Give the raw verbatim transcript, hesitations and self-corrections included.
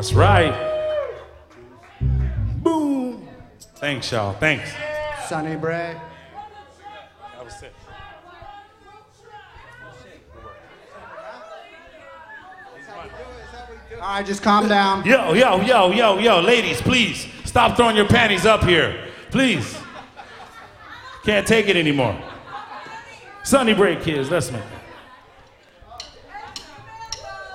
That's right. Boom. Thanks, y'all. Thanks. Sonny Bray. That was it. All right, just calm down. Yo, yo, yo, yo, yo, ladies, please stop throwing your panties up here. Please. Can't take it anymore. Sonny Bray, kids, let's make it.